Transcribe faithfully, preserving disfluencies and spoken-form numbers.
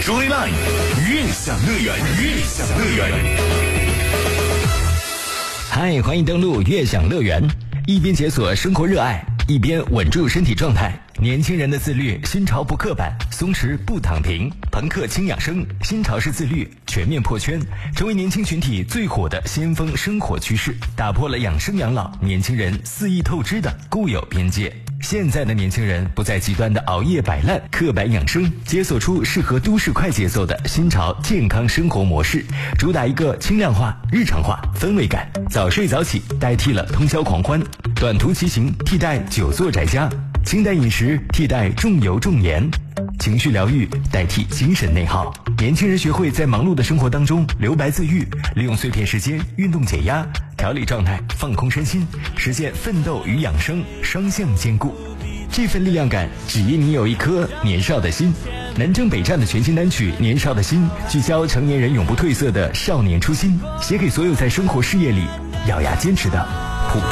Storyline 悦享乐园，悦享乐园。 嗨，欢迎登录悦享乐园，一边解锁生活热爱，一边稳住身体状态。年轻人的自律，新潮不刻板，松弛不躺平，朋克轻养生，新潮式自律，全面破圈，成为年轻群体最火的先锋生活趋势，打破了养生养老年轻人肆意透支的固有边界。现在的年轻人不再极端的熬夜摆烂、刻板养生，解锁出适合都市快节奏的新潮健康生活模式，主打一个轻量化、日常化、氛围感。早睡早起代替了通宵狂欢，短途骑行替代久坐宅家，清淡饮食替代重油重盐，情绪疗愈代替精神内耗。年轻人学会在忙碌的生活当中留白自愈，利用碎片时间运动解压，调理状态，放空身心，实现奋斗与养生双向兼顾。这份力量感，只因你有一颗年少的心。南征北战的全新单曲《年少的心》，聚焦成年人永不褪色的少年初心，写给所有在生活事业里咬牙坚持的